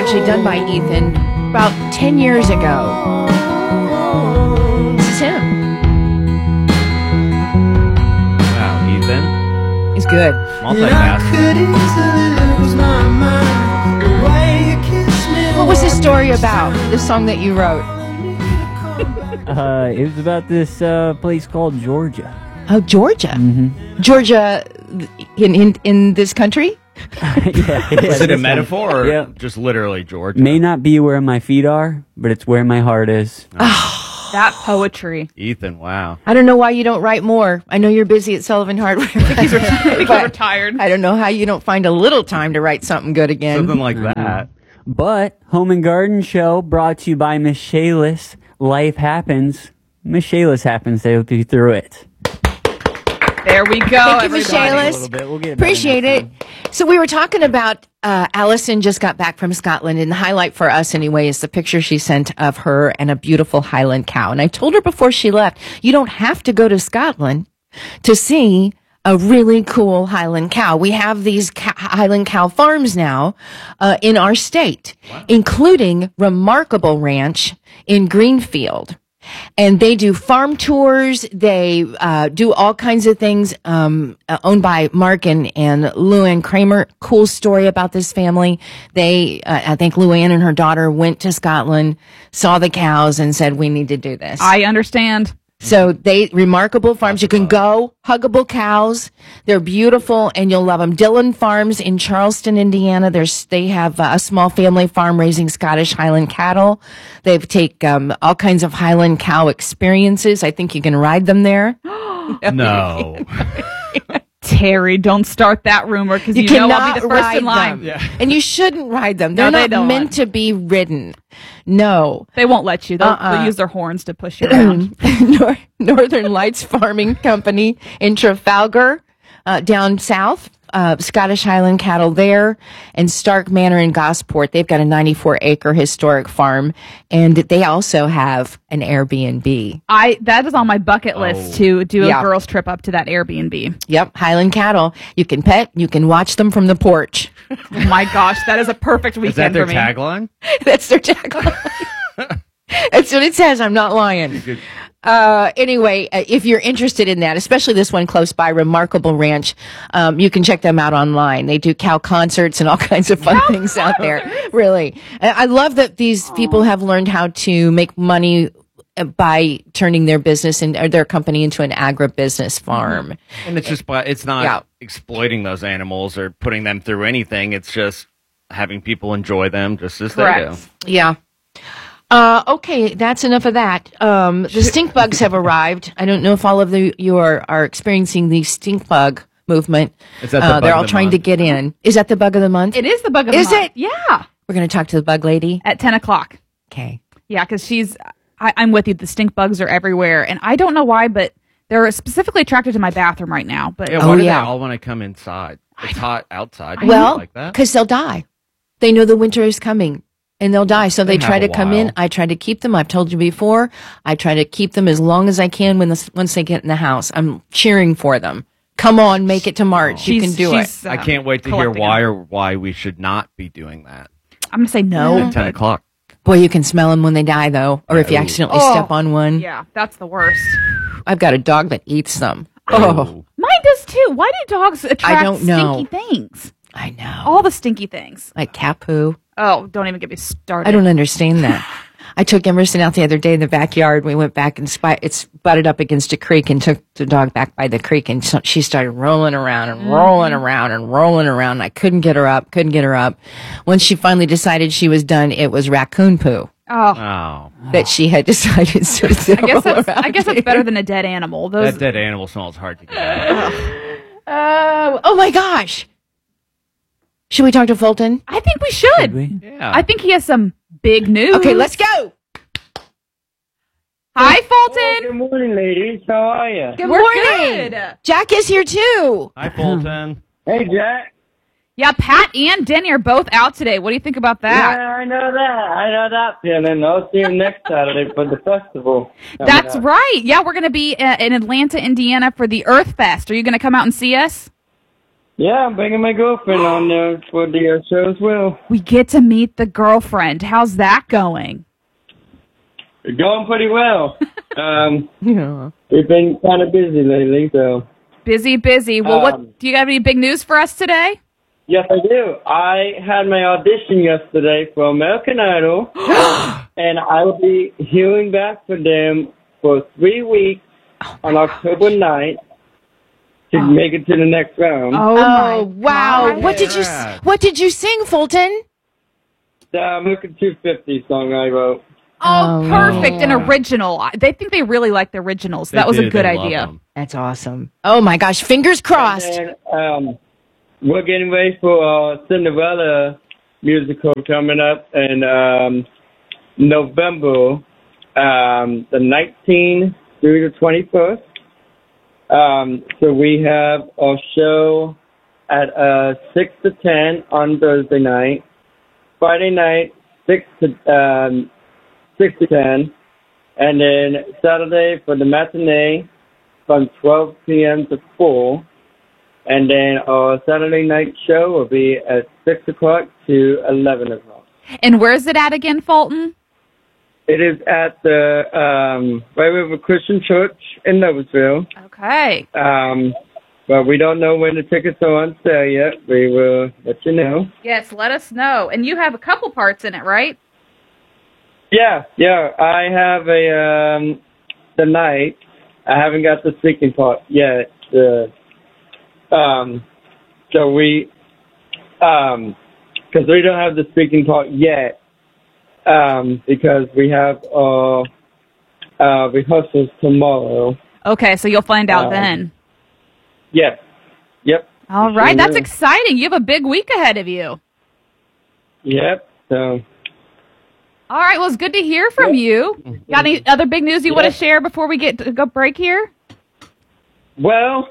actually done by Ethan about 10 years ago. This is him. Wow, Ethan. He's good. Multifaceted. What was this story about, this song that you wrote? It was about this place called Georgia. Oh, Georgia. Mm-hmm. Georgia in this country? Yeah, Is it a metaphor or yeah. just literally Georgia? May not be where my feet are, but it's where my heart is. That poetry. Ethan, wow. I don't know why you don't write more. I know you're busy at Sullivan Hardware. He's retired. I don't know how you don't find a little time to write something good again. Something like that. But Home and Garden Show brought to you by Miss Shayless. Life happens. Miss Shayless happens to help you through it. There we go. Thank you, Miss everybody. Shayless. We'll get Appreciate it. So we were talking about Allison just got back from Scotland, and the highlight for us anyway is the picture she sent of her and a beautiful Highland cow. And I told her before she left, you don't have to go to Scotland to see a really cool Highland cow. We have these Highland cow farms now in our state, including Remarkable Ranch in Greenfield. And they do farm tours. They do all kinds of things owned by Mark and Luann Kramer. Cool story about this family. They, I think Luann and her daughter went to Scotland, saw the cows, and said, we need to do this. I understand. So Remarkable Farms. You can go, huggable cows. They're beautiful and you'll love them. Dillon Farms in Charleston, Indiana. They have a small family farm raising Scottish Highland cattle. They take all kinds of Highland cow experiences. I think you can ride them there. No. Terry, don't start that rumor because you know I'll be the first in line. Them. Yeah. And you shouldn't ride them. They're No, not meant to be ridden. No. They won't let you. They'll use their horns to push you around. Northern Lights Farming Company in Trafalgar, down south. Scottish Highland cattle there, and Stark Manor in Gosport. They've got a 94-acre historic farm, and they also have an Airbnb. That is on my bucket list to do a girls trip up to that Airbnb. Yep, Highland cattle. You can pet, you can watch them from the porch. Oh my gosh, that is a perfect weekend for me. Is that their tagline? That's their tagline. That's what it says. I'm not lying. Anyway, if you're interested in that, especially this one close by, Remarkable Ranch, you can check them out online. They do cow concerts and all kinds of fun things out there. Really. I love that these people have learned how to make money by turning their business or their company into an agribusiness farm. And it's just, it's not exploiting those animals or putting them through anything. It's just having people enjoy them just as they do. Yeah. Okay, that's enough of that. The stink bugs have arrived. I don't know if all of you are experiencing the stink bug movement. Is that the bug they're all of the trying month? to get in. Is that the bug of the month? It is the bug of the month. Is it? Yeah. We're going to talk to the bug lady at 10 o'clock. Okay. Yeah, because I'm with you. The stink bugs are everywhere, and I don't know why, but they're specifically attracted to my bathroom right now. But why do they all want to come inside? It's hot outside. Well, like that? because they'll die. They know the winter is coming. And they'll die. So they try to come in. I try to keep them. I've told you before. I try to keep them as long as I can once they get in the house. I'm cheering for them. Come on, make it to March. You can do it. I can't wait to hear why we should not be doing that. I'm going to say no. At 10 o'clock. Boy, you can smell them when they die, though. Or if you accidentally step on one. Yeah, that's the worst. I've got a dog that eats them. Oh. Mine does too. Why do dogs attract stinky things? I know. All the stinky things. Like cat poo. Oh, don't even get me started. I don't understand that. I took Emerson out the other day in the backyard. We went back and it's butted up against a creek and took the dog back by the creek. And so she started rolling around and rolling around and rolling around. I couldn't get her up. Once she finally decided she was done, it was raccoon poo. Oh. That she had decided to I guess that's better than a dead animal. That dead animal smells hard to get out. Oh my gosh. Should we talk to Fulton? I think we should. Yeah. I think he has some big news. Okay, let's go. Hi, Fulton. Good morning, ladies. How are you? Good morning. Good. Jack is here too. Hi, Fulton. Hey, Jack. Yeah, Pat and Denny are both out today. What do you think about that? Yeah, I know that. And then I'll see him next Saturday for the festival. That's right. Yeah, we're going to be in Atlanta, Indiana for the Earth Fest. Are you going to come out and see us? Yeah, I'm bringing my girlfriend on there for the show as well. We get to meet the girlfriend. How's that going? It's going pretty well. Yeah. We've been kind of busy lately, so. Busy. Well, do you have any big news for us today? Yes, I do. I had my audition yesterday for American Idol, and I will be hearing back for them for 3 weeks on October 9th to make it to the next round. Oh, wow. God. What did you sing, Fulton? The American 250 song I wrote. Oh, perfect. An original. They think they really like the originals. That was a good idea. That's awesome. Oh, my gosh. Fingers crossed. And, we're getting ready for Cinderella musical coming up in November, the 19th through the 21st. So we have a show at 6 to 10 on Thursday night, Friday night 6 to 10, and then Saturday for the matinee from 12 p.m. to 4. And then our Saturday night show will be at 6 o'clock to 11 o'clock. And where's it at again, Fulton? It is at the White River Christian Church in Noblesville. Okay. But we don't know when the tickets are on sale yet. We will let you know. Yes, let us know. And you have a couple parts in it, right? Yeah. I have the night. I haven't got the speaking part yet. So we, because we don't have the speaking part yet, because we have rehearsals tomorrow. Okay, so you'll find out then. Yes. Yep. All right, that's exciting. You have a big week ahead of you. Yep. So. All right, well, it's good to hear from you. Got any other big news you want to share before we get to go break here? Well,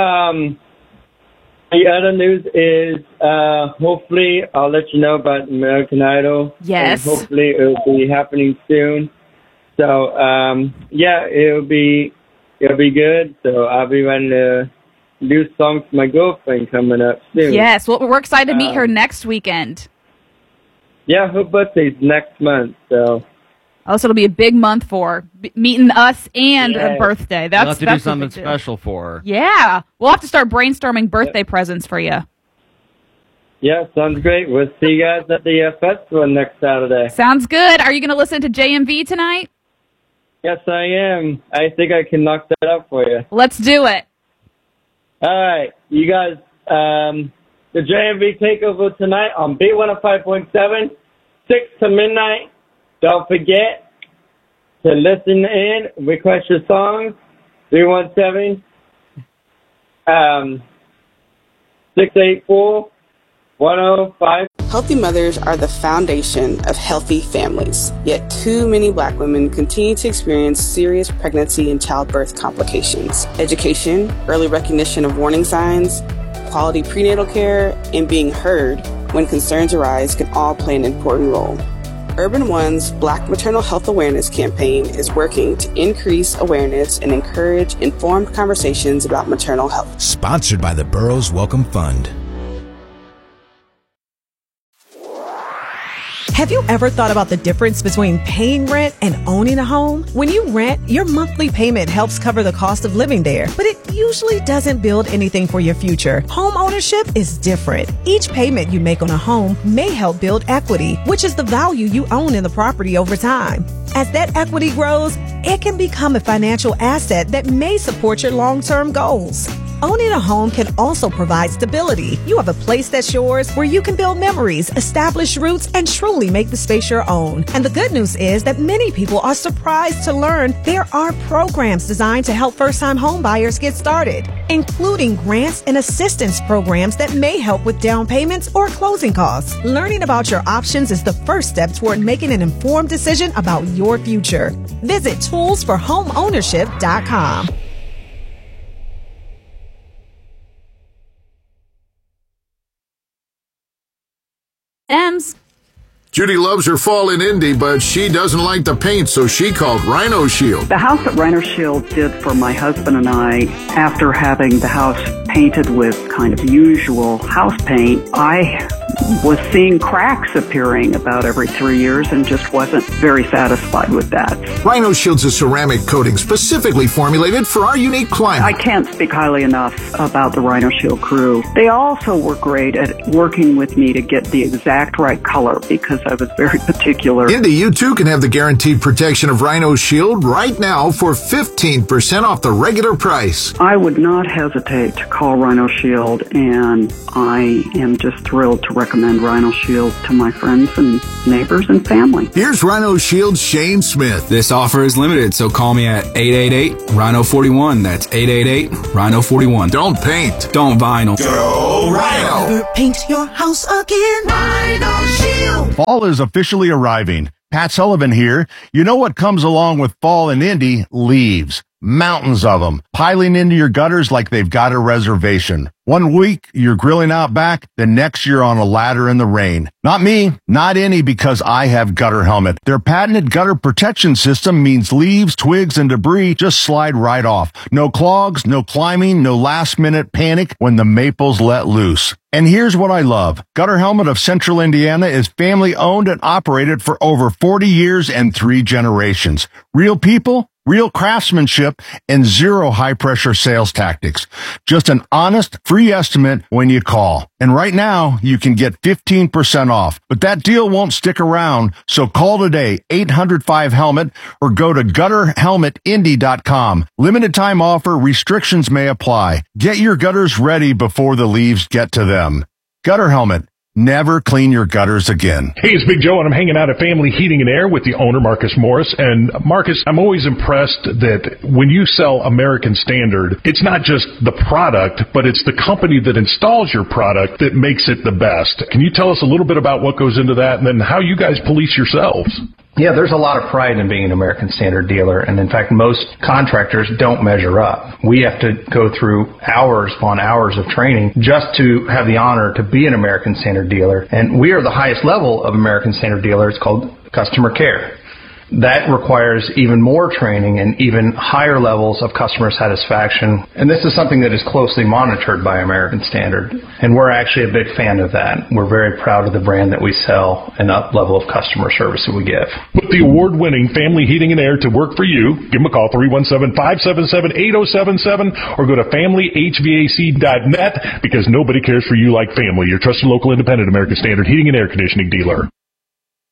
the other news is hopefully I'll let you know about American Idol. Yes. And hopefully it'll be happening soon. So it'll be good. So I'll be ready to do songs for my girlfriend coming up soon. Yes, well, we're excited to meet her next weekend. Yeah, her birthday's next month. So. Oh, so it'll be a big month for her. Meeting us and her birthday. We'll have to do something special for her. Yeah. We'll have to start brainstorming birthday presents for you. Yeah, sounds great. We'll see you guys at the festival next Saturday. Sounds good. Are you going to listen to JMV tonight? Yes, I am. I think I can knock that out for you. Let's do it. All right. You guys, the JMV takeover tonight on B105.7, 6 to midnight. Don't forget to listen in, request your songs, 317 684 105. Healthy mothers are the foundation of healthy families. Yet too many Black women continue to experience serious pregnancy and childbirth complications. Education, early recognition of warning signs, quality prenatal care, and being heard when concerns arise can all play an important role. Urban One's Black Maternal Health Awareness campaign is working to increase awareness and encourage informed conversations about maternal health. Sponsored by the Burroughs Welcome Fund. Have you ever thought about the difference between paying rent and owning a home? When you rent, your monthly payment helps cover the cost of living there, but it usually doesn't build anything for your future. Home ownership is different. Each payment you make on a home may help build equity, which is the value you own in the property over time. As that equity grows, it can become a financial asset that may support your long-term goals. Owning a home can also provide stability. You have a place that's yours where you can build memories, establish roots, and truly make the space your own. And the good news is that many people are surprised to learn there are programs designed to help first-time home buyers get started, including grants and assistance programs that may help with down payments or closing costs. Learning about your options is the first step toward making an informed decision about your future. Visit toolsforhomeownership.com. Ems. Judy loves her fall in Indy, but she doesn't like the paint, so she called Rhino Shield. The house that Rhino Shield did for my husband and I, after having the house painted with kind of usual house paint, I was seeing cracks appearing about every 3 years and just wasn't very satisfied with that. Rhino Shield's a ceramic coating specifically formulated for our unique climate. I can't speak highly enough about the Rhino Shield crew. They also were great at working with me to get the exact right color because I was very particular. Indy, you too can have the guaranteed protection of Rhino Shield right now for 15% off the regular price. I would not hesitate to call Rhino Shield, and I am just thrilled to recommend Rhino Shield to my friends and neighbors and family. Here's Rhino Shield's Shane Smith. This offer is limited, so call me at 888-RHINO-41. That's 888-RHINO-41. Don't paint. Don't vinyl. Go Rhino. Never paint your house again. Rhino Shield. Fall is officially arriving. Pat Sullivan here. You know what comes along with fall in Indy? Leaves. Mountains of them, piling into your gutters like they've got a reservation. 1 week, you're grilling out back, the next you're on a ladder in the rain. Not me, not any, because I have Gutter Helmet. Their patented gutter protection system means leaves, twigs, and debris just slide right off. No clogs, no climbing, no last-minute panic when the maples let loose. And here's what I love. Gutter Helmet of Central Indiana is family-owned and operated for over 40 years and 3 generations. Real people, real craftsmanship, and zero high-pressure sales tactics. Just an honest, free estimate when you call. And right now, you can get 15% off. But that deal won't stick around, so call today, 800-5HELMET, or go to gutterhelmetindy.com. Limited time offer, restrictions may apply. Get your gutters ready before the leaves get to them. Gutter Helmet. Never clean your gutters again. Hey, it's Big Joe, and I'm hanging out at Family Heating and Air with the owner, Marcus Morris. And Marcus, I'm always impressed that when you sell American Standard, it's not just the product, but it's the company that installs your product that makes it the best. Can you tell us a little bit about what goes into that and then how you guys police yourselves? Yeah, there's a lot of pride in being an American Standard dealer, and in fact, most contractors don't measure up. We have to go through hours upon hours of training just to have the honor to be an American Standard dealer, and we are the highest level of American Standard dealer. It's called customer care. That requires even more training and even higher levels of customer satisfaction. And this is something that is closely monitored by American Standard. And we're actually a big fan of that. We're very proud of the brand that we sell and up level of customer service that we give. Put the award-winning Family Heating and Air to work for you. Give them a call, 317-577-8077, or go to FamilyHVAC.net, because nobody cares for you like family. Your trusted local independent American Standard heating and air conditioning dealer.